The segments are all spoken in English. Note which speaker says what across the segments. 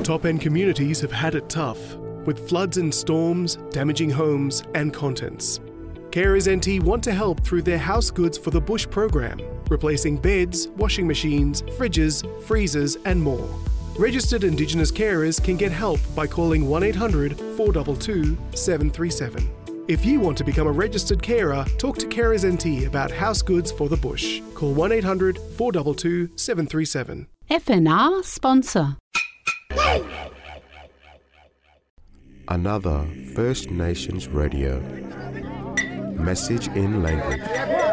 Speaker 1: top-end communities have had it tough, with floods and storms damaging homes and contents. Carers NT want to help through their House Goods for the Bush program, replacing beds, washing machines, fridges, freezers and more. Registered Indigenous carers can get help by calling 1-800-422-737. If you want to become a registered carer, talk to Carers NT about House Goods for the Bush. Call 1-800-422-737.
Speaker 2: FNR sponsor.
Speaker 3: Another First Nations Radio. Message in language.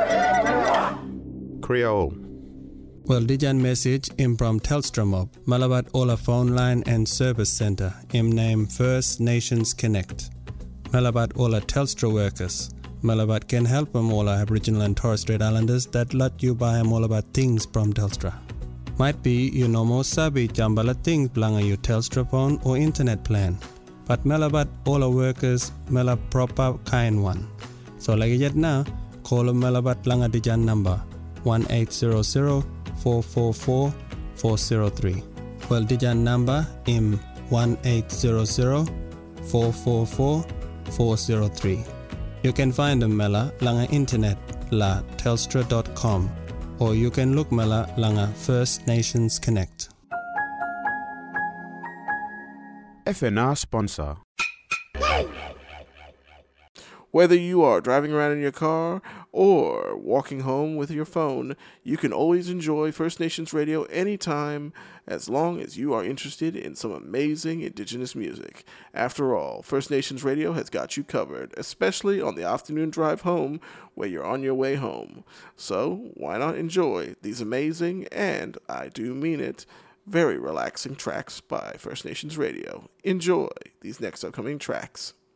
Speaker 3: Creole.
Speaker 4: Well, dijan message from Telstra Mob, Malabat Ola phone line and service center, name First Nations Connect. Malabat Ola Telstra workers. Malabat can help Ola Aboriginal and Torres Strait Islanders that let you buy all about things from Telstra. Might be you no more sabi jambala things blanga your Telstra phone or internet plan. But Malabat Ola workers Mela proper kind one. So like it now, call Malabat Langa Dijan number 1-800-444-403. Well, Dijan number 1-800-444-403. You can find them Mela Langa internet la telstra.com, or you can look Mela Langa First Nations Connect.
Speaker 5: FNR sponsor. Whether you are driving around in your car or walking home with your phone, you can always enjoy First Nations Radio anytime, as long as you are interested in some amazing Indigenous music. After all, First Nations Radio has got you covered, especially on the afternoon drive home where you're on your way home. So why not enjoy these amazing, and I do mean it, very relaxing tracks by First Nations Radio. Enjoy these next upcoming tracks.